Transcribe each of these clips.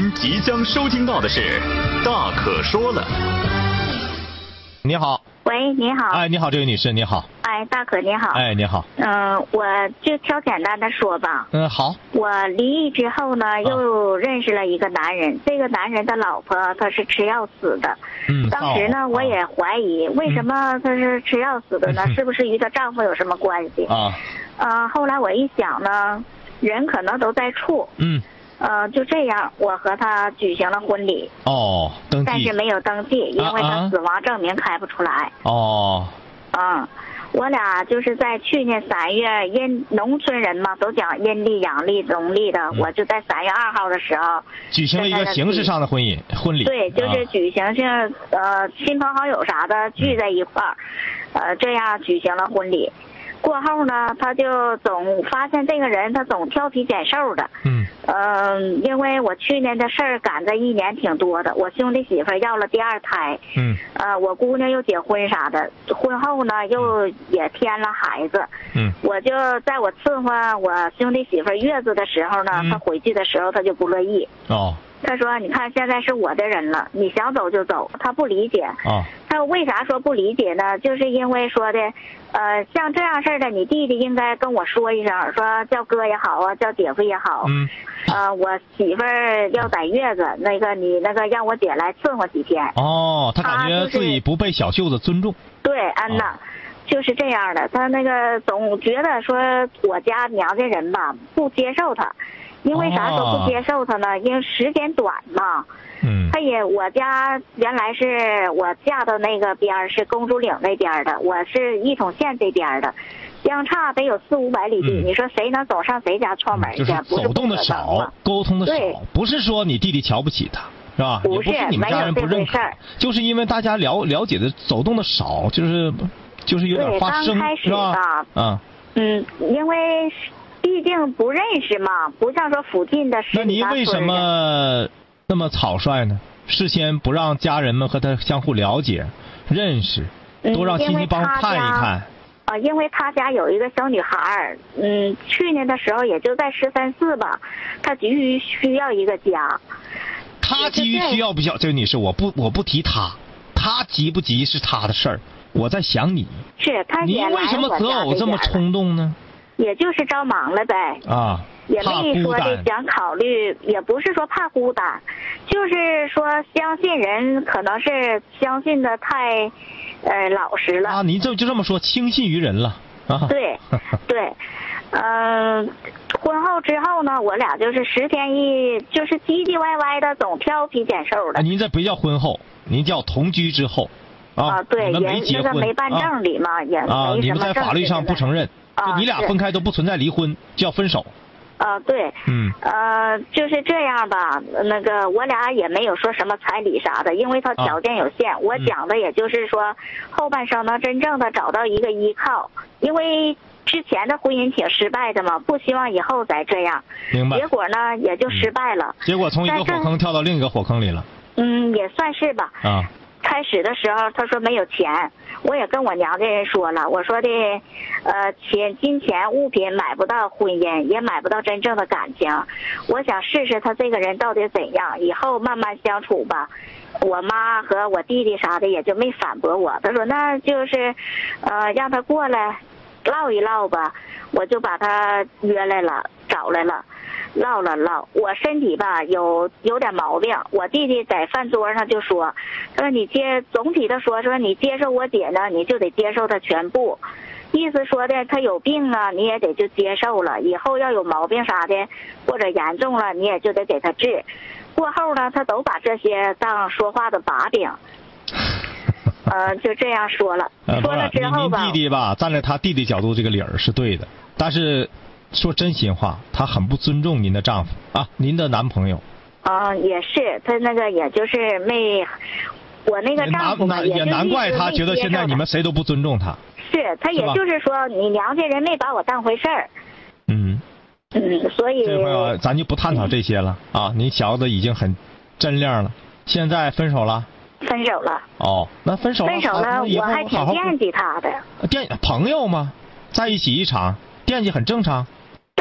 您即将收听到的是《大可说了》。 你好。 喂，你好。 哎，你好，这位女士，你好。 哎，大可你好。 哎，你好。 我就挑简单的说吧。 好。 我离异之后呢，又认识了一个男人。这个男人的老婆他是吃药死的。当时呢，我也怀疑为什么他是吃药死的呢？是不是与她丈夫有什么关系？后来我一想呢，人可能都在处。就这样，我和他举行了婚礼。 登记。 但是没有登记，因为他死亡证明开不出来。我俩就是在去年3月，因农村人嘛都讲阴历、阳历、农历的，我就在3月2号的时候举行了一个形式上的婚礼。 对，就是举行性亲朋好友啥的聚在一块儿，这样举行了婚礼。过后呢，他就总发现这个人他总挑皮拣瘦的。因为我去年的事儿赶在1年挺多的，我兄弟媳妇要了第2胎。我姑娘又结婚啥的，婚后呢又也添了孩子。我就在我伺候我兄弟媳妇月子的时候呢，他回去的时候他就不乐意。他说：“你看，现在是我的人了，你想走就走。”他不理解。他为啥说不理解呢？就是因为说的，像这样事儿的，你弟弟应该跟我说一声，说叫哥也好啊，叫姐夫也好。我媳妇儿要在月子，你让我姐来伺候几天。 他感觉自己不被小舅子尊重。 对，安娜。就是这样的，他总觉得说我家娘家人吧不接受他。因为啥都不接受他呢？因为时间短嘛。我家原来是我嫁到那个边儿是公主岭那边的，我是一统县这边的，相差得有400-500里地。你说谁能走上谁家串门去？ 就是走动的少，沟通的少。不是说你弟弟瞧不起他，是吧？ 不是， 也不是你们家人不认可，就是因为大家了解的走动的少，就是有点发生，是吧？ 因为毕竟不认识嘛，不像说附近的那您为什么那么草率呢？事先不让家人们和他相互了解、认识，多让亲戚帮看一看。 因为他家有一个小女孩，去年的时候也就在13、14吧，他急于需要一个家。 他急于需要不需要？这个女士，我不提他急不急是他的事儿，我在想你。 是他也来我家。 您为什么择偶这么冲动呢？ 也就是着忙了呗。也没说的想考虑，也不是说怕孤单，就是说相信人可能是相信的太老实了。 您就这么说，轻信于人了。 对。婚后之后呢，我俩就是10天就是唧唧歪歪的，总挑皮拣瘦的。 您这不叫婚后，您叫同居之后。 对， 你们没结婚， 没办证里嘛，也没什么证。 你们在法律上不承认，就你俩分开都不存在离婚，叫分手。 对。就是这样吧。我俩也没有说什么彩礼啥的，因为他条件有限。我讲的也就是说，后半生能真正的找到一个依靠，因为之前的婚姻挺失败的嘛，不希望以后再这样。 明白。 结果呢，也就失败了。 结果从一个火坑跳到另一个火坑里了。 也算是吧。开始的时候他说没有钱，我也跟我娘家人说了，我说的金钱物品买不到婚姻，也买不到真正的感情，我想试试他这个人到底怎样，以后慢慢相处吧。我妈和我弟弟啥的也就没反驳我，他说那就是让他过来唠一唠吧。我就把他约来了，找来了，唠了唠。我身体吧有点毛病，我弟弟在饭桌上就说你总体的说你接受我姐呢，你就得接受她全部，意思说的她有病啊，你也得就接受了，以后要有毛病啥的或者严重了，你也就得给她治。过后呢，他都把这些当说话的把柄。就这样说了。说了之后吧， 您弟弟吧，站在他弟弟角度，这个理儿是对的。但是说真心话，他很不尊重您的丈夫您的男朋友。 也是，他也就是没，我那个丈夫嘛， 也难怪他觉得现在你们谁都不尊重他。 是他也就是说，你娘家人没把我当回事儿。所以这回咱就不探讨这些了您小子已经很真亮了，现在分手了。 分手了。 那分手了， 我还挺惦记他的。 朋友吗？在一起一场，惦记很正常。 但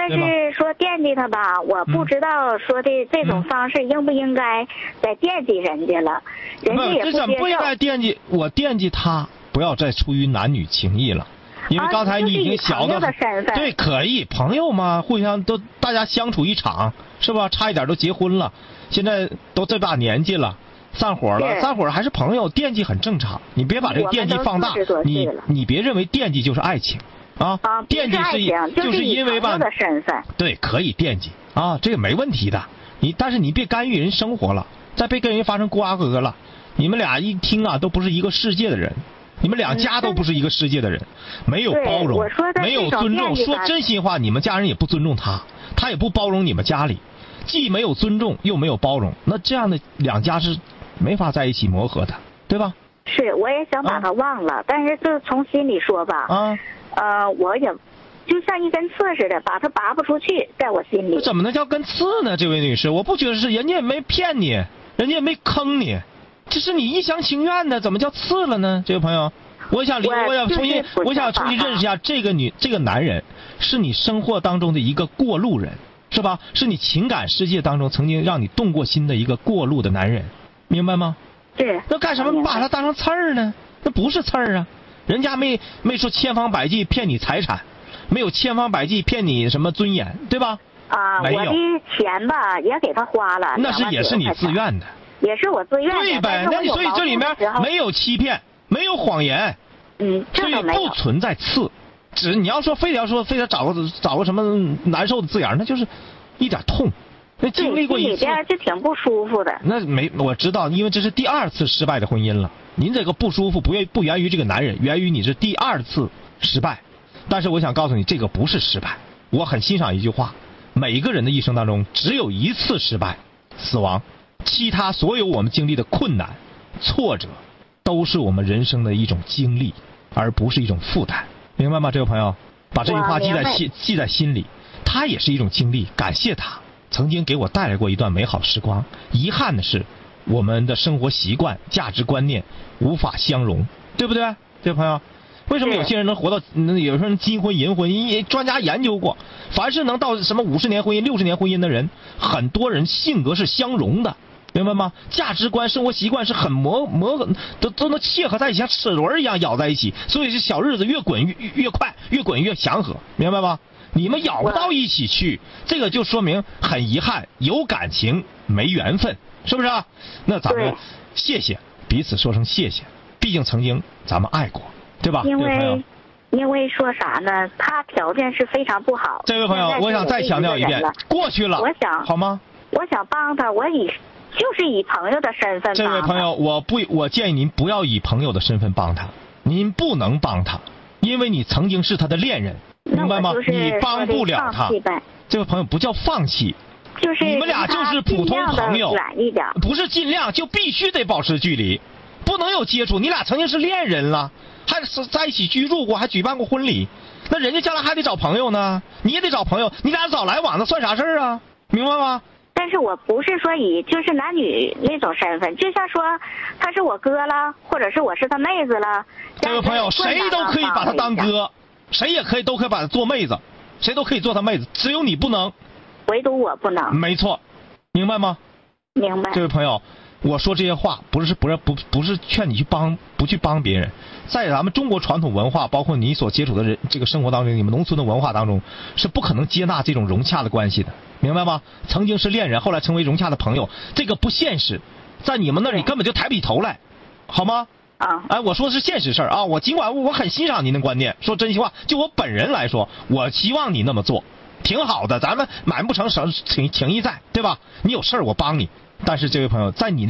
但是说惦记他吧，我不知道说的这种方式应不应该再惦记人家了，人家也不接受。 这怎么不应该惦记？我惦记他，不要再出于男女情谊了。因为刚才你已经小的对，可以朋友嘛，互相都大家相处一场，是吧？差一点都结婚了，现在都这把年纪了，散伙了，散伙还是朋友，惦记很正常。你别把这个惦记放大，你别认为惦记就是爱情啊，惦记就是因为吧，对，可以惦记啊，这个没问题的。但是你别干预人生活了，再别跟人发生瓜葛了。你们俩一听啊，都不是一个世界的人。你们两家都不是一个世界的人，没有包容，没有尊重。说真心话，你们家人也不尊重他，他也不包容你们家里，既没有尊重又没有包容，那这样的两家是没法在一起磨合的，对吧？ 是，我也想把他忘了，但是就从心里说吧，我也就像一根刺似的，把他拔不出去，在我心里。 怎么能叫根刺呢？这位女士，我不觉得是，人家也没骗你，人家也没坑你。这是你一厢情愿的，怎么叫刺了呢？这位朋友，我想重新认识一下这个男人，是你生活当中的一个过路人，是吧？是你情感世界当中曾经让你动过心的一个过路的男人，明白吗？ 对。 那干什么把他当成刺儿呢？那不是刺儿啊，人家没说千方百计骗你财产，没有千方百计骗你什么尊严，对吧？没有。 我的钱吧也给他花了， 那也是你自愿的。 也是我自愿的， 对呗？那所以这里面没有欺骗，没有谎言，所以不存在刺。你要说非得找个什么难受的字眼，那就是一点痛。那经历过一次， 就挺不舒服的。 那我知道，因为这是第二次失败的婚姻了。您这个不舒服不源于这个男人，源于你是第二次失败。但是我想告诉你，这个不是失败。我很欣赏一句话：每一个人的一生当中，只有一次失败，死亡。其他所有我们经历的困难、挫折，都是我们人生的一种经历，而不是一种负担，明白吗？这位朋友，把这句话记在心里。他也是一种经历，感谢他曾经给我带来过一段美好时光。遗憾的是，我们的生活习惯、价值观念无法相容，对不对？这位朋友，为什么有些人能活到有些人金婚银婚？专家研究过，凡是能到什么50年婚姻、60年婚姻的人，很多人性格是相容的。明白吗？价值观、生活习惯是很都能契合在一起，像齿轮一样咬在一起，所以这小日子越滚越快，越滚越祥和，明白吗？你们咬不到一起去，这个就说明很遗憾，有感情没缘分，是不是啊？那咱们谢谢彼此，说声谢谢，毕竟曾经咱们爱过，对吧？ 因为说啥呢？他条件是非常不好。 这位朋友，我想再强调一遍，过去了，好吗？ 我想帮他，就是以朋友的身份帮他。 这位朋友，我建议您不要以朋友的身份帮他，您不能帮他，因为你曾经是他的恋人，明白吗？你帮不了他。这位朋友不叫放弃， 就是你们俩就是普通朋友，不是尽量，就必须得保持距离，不能有接触。你俩曾经是恋人了，还是在一起居住过，还举办过婚礼，那人家将来还得找朋友呢，你也得找朋友，你俩早来往，那算啥事儿啊？明白吗？ 但是我不是说以就是男女那种身份，就像说他是我哥了，或者是我是他妹子了。 这位朋友，谁都可以把他当哥，谁也都可以把他做妹子，谁都可以做他妹子，只有你不能， 唯独我不能。 没错，明白吗？ 明白。 这位朋友，我说这些话不是劝你不去帮别人，在咱们中国传统文化，包括你所接触的这个生活当中，你们农村的文化当中，是不可能接纳这种融洽的关系的。明白吗？曾经是恋人，后来成为融洽的朋友，这个不现实，在你们那里根本就抬不起头来，好吗？我说的是现实事儿啊！尽管我很欣赏您的观念，说真心话，就我本人来说，我希望你那么做，挺好的，咱们满不成情义在，对吧？你有事儿我帮你，但是这位朋友，在你